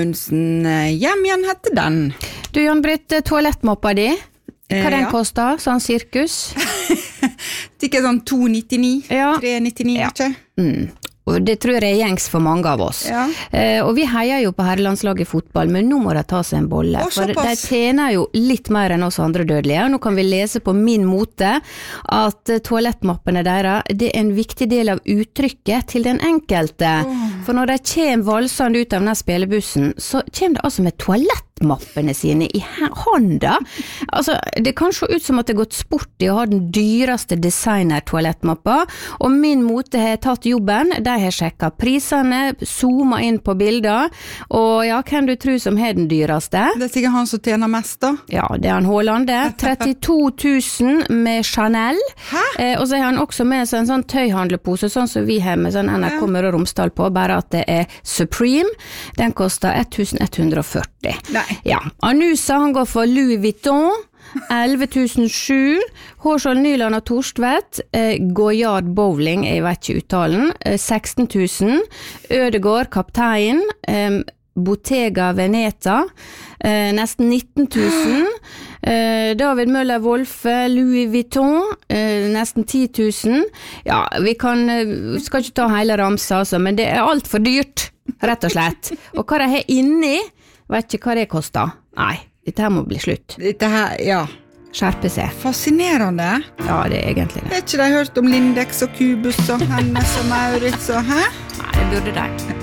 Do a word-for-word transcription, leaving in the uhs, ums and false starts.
Hjem igjen heter den. Du, Jan-Britt, toalettmoppa di, hva Eh, den ja. koster? Sånn sirkus? Det er ikke sånn to nittini, Ja. tre nittini, Ja. ikke? Mm. Og det tror jeg er gjengs for mange av oss. Ja. Eh, og vi heier jo på herrelandslaget i fotball, men nå må de ta seg en bolle. Å, for de såpass. tjener jo litt mer enn oss andre dødelige. Og nå kan vi lese på Min Mote at eh, toalettmappene deres, det er en viktig del av uttrykket til den enkelte. For når de kommer valsende ut av denne spillebussen, så kommer de altså med toalettmappene sine i he- hånda. Altså, det kan se ut som at det har gått sport i å ha den dyreste designer-toalettmappa, og Min Mote har tatt jobben. De har sjekket prisene, zoomet inn på bilder, og ja, hvem du tror som har den dyreste? Det er sikkert han som tjener mest da. Ja, det er han Hålande. trettito tusen med Chanel. Hæ? Eh, og så har han også med seg en sånn tøyhandlepose, sånn som vi har med sånn N R K Møre og Romsdal på, bare at det er Supreme. Den koster elleven hundre og førti. Nei. Ja, Anusa han går for Louis Vuitton, elleve tusen sju. Hårskjold Nyland og Torstvedt, eh, Goyard Bowling, jeg vet ikke uttalen, eh, seksten tusen. Ødegård Kaptein, eh, Bottega Veneta, eh, nesten nitten tusen. Eh, David Møller Wolfe, Louis Vuitton, eh, nesten ti tusen. Ja, vi kan, eh, skal ikke ta hele ramsa, altså, men det er alt for dyrt, rett og slett. Og hva de har inni, vet ikke hva det koster. Nei, dette her må bli slutt. Dette her, ja. Skjerpe seg. Fascinerende. Ja, det er egentlig det. Har ikke de hørt om Lindex og Kubus og Hennes og Maurits og hæ? Nei, det burde de.